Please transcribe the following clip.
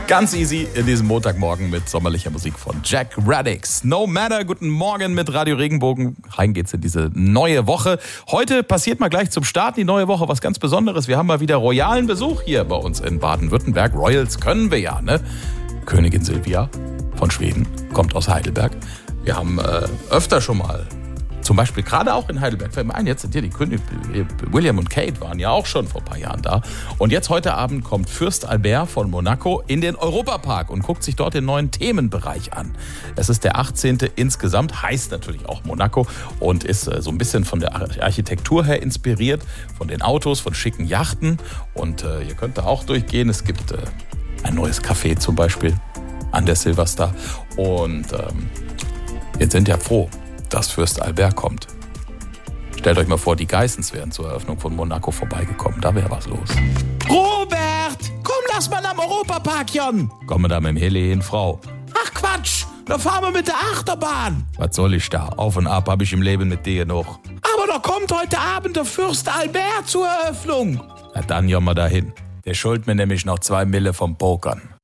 Ganz easy in diesem Montagmorgen mit sommerlicher Musik von Jack Radix. No Matter, guten Morgen mit Radio Regenbogen. Rein geht's in diese neue Woche. Heute passiert mal gleich zum Start die neue Woche was ganz Besonderes. Wir haben mal wieder royalen Besuch hier bei uns in Baden-Württemberg. Royals können wir ja, ne? Königin Silvia von Schweden kommt aus Heidelberg. Wir haben öfter schon mal, zum Beispiel gerade auch in Heidelberg, fällt mir ein, jetzt sind hier die König William und Kate waren ja auch schon vor ein paar Jahren da. Und jetzt heute Abend kommt Fürst Albert von Monaco in den Europapark und guckt sich dort den neuen Themenbereich an. Es ist der 18. insgesamt, heißt natürlich auch Monaco und ist so ein bisschen von der Architektur her inspiriert, von den Autos, von schicken Yachten. Und ihr könnt da auch durchgehen. Es gibt ein neues Café zum Beispiel an der Silverstar. Und wir sind ja froh, dass Fürst Albert kommt. Stellt euch mal vor, die Geissens wären zur Eröffnung von Monaco vorbeigekommen. Da wäre was los. Robert, komm, lass mal am Europapark, Jon. Komme da mit dem Heli hin, Frau. Ach Quatsch, da fahren wir mit der Achterbahn. Was soll ich da? Auf und ab habe ich im Leben mit dir noch. Aber da kommt heute Abend der Fürst Albert zur Eröffnung. Na dann, Jon, mal dahin. Der schuldet mir nämlich noch 2 Mille vom Pokern.